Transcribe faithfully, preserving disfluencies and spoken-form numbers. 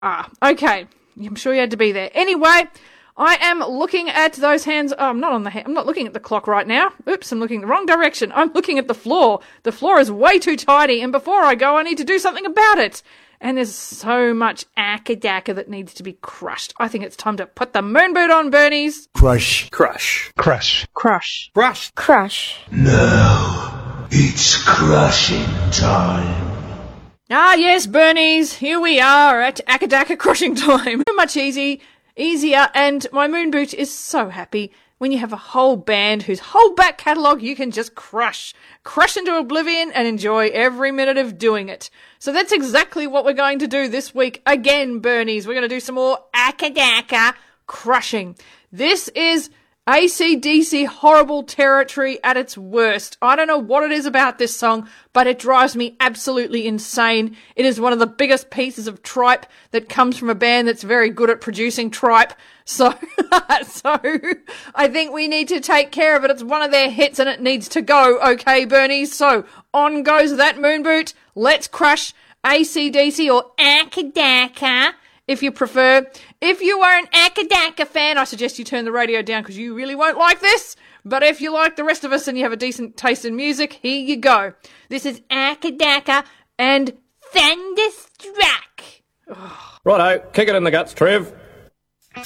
Ah, okay. I'm sure you had to be there. Anyway, I am looking at those hands. Oh, I'm not on the. Ha- I'm not looking at the clock right now. Oops, I'm looking the wrong direction. I'm looking at the floor. The floor is way too tidy, and before I go, I need to do something about it. And there's so much akadaka that needs to be crushed. I think it's time to put the moon boot on, Bernies. Crush. Crush. Crush. Crush. Crush. Crush. Now, it's crushing time. Ah, yes, Bernies, here we are at Akadaka crushing time. So much easy, easier, and my moon boot is so happy when you have a whole band whose whole back catalogue you can just crush. Crush into oblivion and enjoy every minute of doing it. So that's exactly what we're going to do this week again, Bernies. We're going to do some more Akadaka crushing. This is A C D C horrible territory at its worst. I don't know what it is about this song, but it drives me absolutely insane. It is one of the biggest pieces of tripe that comes from a band that's very good at producing tripe. So, so I think we need to take care of it. It's one of their hits and it needs to go. Okay, Bernie. So on goes that moon boot. Let's crush A C D C or Akadaka, if you prefer. If you are an Akadaka fan, I suggest you turn the radio down because you really won't like this. But if you like the rest of us and you have a decent taste in music, here you go. This is Akadaka and Thunderstruck. Righto, kick it in the guts, Trev.